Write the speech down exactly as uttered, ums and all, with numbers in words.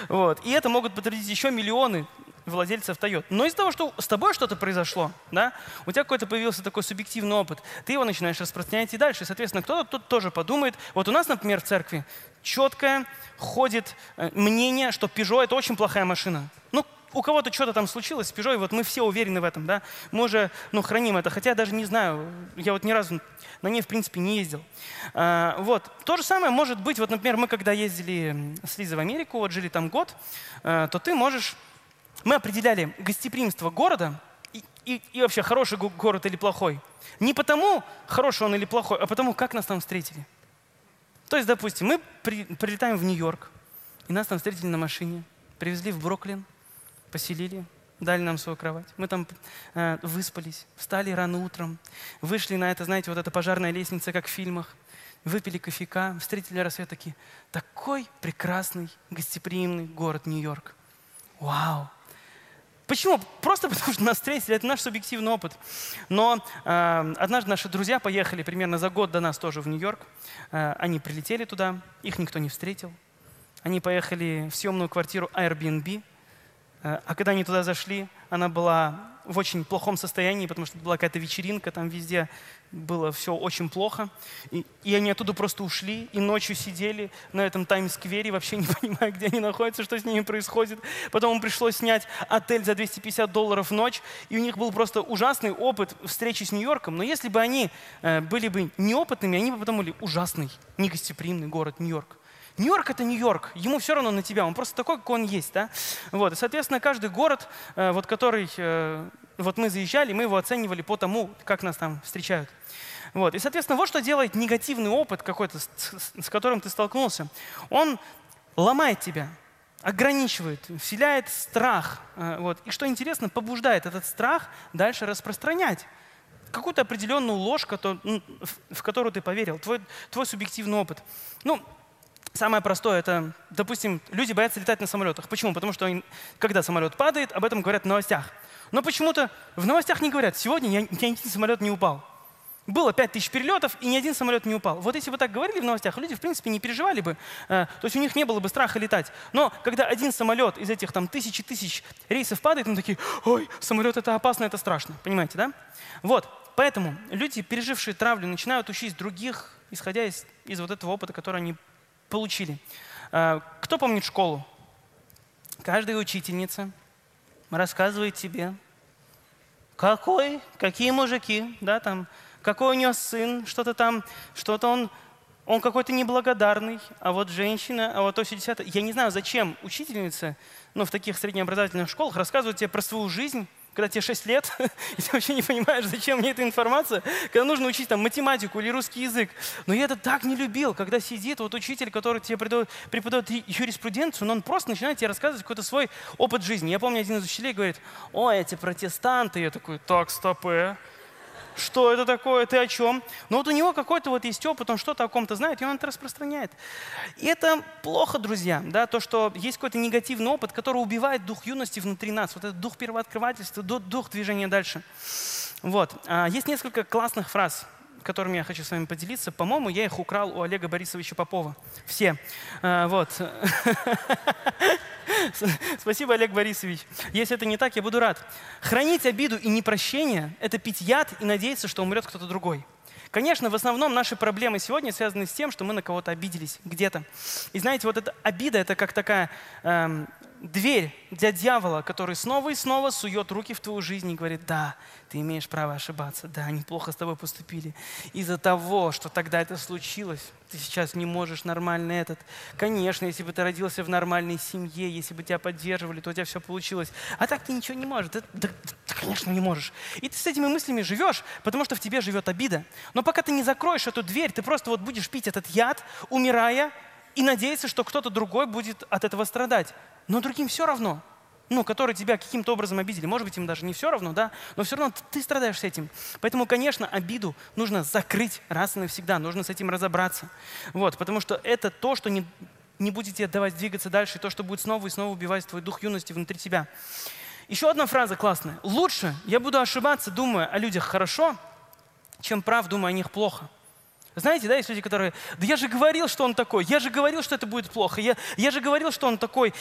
Вот. И это могут подтвердить еще миллионы владельцев Toyota. Но из-за того, что с тобой что-то произошло, да, у тебя какой-то появился такой субъективный опыт, ты его начинаешь распространять и дальше. И, соответственно, кто-то тут тоже подумает. Вот у нас, например, в церкви четкое ходит э, мнение, что Peugeot — это очень плохая машина. Ну, у кого-то что-то там случилось с Peugeot, и вот мы все уверены в этом, да. Мы уже, ну, храним это, хотя даже не знаю, я вот ни разу на ней, в принципе, не ездил. А, вот. То же самое может быть, вот, например, мы когда ездили с Лизой в Америку, вот жили там год, а, то ты можешь… Мы определяли гостеприимство города и, и, и вообще хороший город или плохой. Не потому, хороший он или плохой, а потому, как нас там встретили. То есть, допустим, мы при, прилетаем в Нью-Йорк, и нас там встретили на машине, привезли в Бруклин, поселили, дали нам свою кровать. Мы там э, выспались, встали рано утром, вышли на это, знаете, вот эта пожарная лестница, как в фильмах, выпили кофейка, встретили рассвет, такие, такой прекрасный, гостеприимный город Нью-Йорк. Вау! Почему? Просто потому, что нас встретили, это наш субъективный опыт. Но э, однажды наши друзья поехали примерно за год до нас тоже в Нью-Йорк. Э, они прилетели туда, их никто не встретил. Они поехали в съемную квартиру Airbnb. А когда они туда зашли, она была в очень плохом состоянии, потому что была какая-то вечеринка, там везде было все очень плохо. И, и они оттуда просто ушли, и ночью сидели на этом Таймс-сквере, вообще не понимая, где они находятся, что с ними происходит. Потом им пришлось снять отель за двести пятьдесят долларов в ночь, и у них был просто ужасный опыт встречи с Нью-Йорком. Но если бы они э, были бы неопытными, они бы подумали, ужасный, негостеприимный город Нью-Йорк. Нью-Йорк — это Нью-Йорк, ему все равно на тебя, он просто такой, как он есть, да? Вот, и, соответственно, каждый город, э, вот, который, э, вот мы заезжали, мы его оценивали по тому, как нас там встречают. Вот, и, соответственно, вот что делает негативный опыт какой-то, с, с, с которым ты столкнулся. Он ломает тебя, ограничивает, вселяет страх, э, вот, и, что интересно, побуждает этот страх дальше распространять. Какую-то определенную ложь, который, ну, в, в которую ты поверил, твой, твой субъективный опыт. Ну, самое простое — это, допустим, люди боятся летать на самолетах. Почему? Потому что они, когда самолет падает, об этом говорят в новостях. Но почему-то в новостях не говорят, сегодня ни один самолет не упал. Было пять тысяч перелетов, и ни один самолет не упал. Вот если бы так говорили в новостях, люди, в принципе, не переживали бы, э, то есть у них не было бы страха летать. Но когда один самолет из этих там тысячи тысяч рейсов падает, они такие, ой, самолет — это опасно, это страшно. Понимаете, да? Вот, поэтому люди, пережившие травлю, начинают учить других, исходя из, из вот этого опыта, который они получили. Кто помнит школу? Каждая учительница рассказывает тебе, какой, какие мужики, да, там, какой у нее сын, что-то там, что-то он, он какой-то неблагодарный, а вот женщина, а вот то, все десятое. Я не знаю, зачем учительницы, ну, в таких среднеобразовательных школах рассказывают тебе про свою жизнь, когда тебе шесть лет, и ты вообще не понимаешь, зачем мне эта информация, когда нужно учить там математику или русский язык. Но я это так не любил, когда сидит вот учитель, который тебе преподает, преподает юриспруденцию, но он просто начинает тебе рассказывать какой-то свой опыт жизни. Я помню, один из учителей говорит, ой, эти протестанты. Я такой, так, стоп, э. Что это такое? Ты о чем? Но вот у него какой-то вот есть опыт, он что-то о ком-то знает, и он это распространяет. И это плохо, друзья, да, то, что есть какой-то негативный опыт, который убивает дух юности внутри нас, вот этот дух первооткрывательства, дух движения дальше. Вот. А есть несколько классных фраз, которыми я хочу с вами поделиться. По-моему, я их украл у Олега Борисовича Попова. Все. А, вот. Спасибо, Олег Борисович. Если это не так, я буду рад. Хранить обиду и непрощение – это пить яд и надеяться, что умрет кто-то другой. Конечно, в основном наши проблемы сегодня связаны с тем, что мы на кого-то обиделись где-то. И знаете, вот эта обида – это как такая эм, дверь для дьявола, который снова и снова сует руки в твою жизнь и говорит, да, ты имеешь право ошибаться, да, они плохо с тобой поступили. Из-за того, что тогда это случилось, ты сейчас не можешь нормально этот. Конечно, если бы ты родился в нормальной семье, если бы тебя поддерживали, то у тебя все получилось. А так ты ничего не можешь. Да, да, ты, конечно, не можешь. И ты с этими мыслями живешь, потому что в тебе живет обида. Но пока ты не закроешь эту дверь, ты просто вот будешь пить этот яд, умирая, и надеяться, что кто-то другой будет от этого страдать. Но другим все равно. Ну, которые тебя каким-то образом обидели. Может быть, им даже не все равно, да, но все равно ты страдаешь с этим. Поэтому, конечно, обиду нужно закрыть раз и навсегда, нужно с этим разобраться. Вот, потому что это то, что не, не будет тебе давать двигаться дальше, и то, что будет снова и снова убивать твой дух юности внутри тебя. Еще одна фраза классная. Лучше я буду ошибаться, думая о людях хорошо, чем прав, думая о них плохо. Знаете, да, есть люди, которые, да я же говорил, что он такой, я же говорил, что это будет плохо, я, я же говорил, что он такой,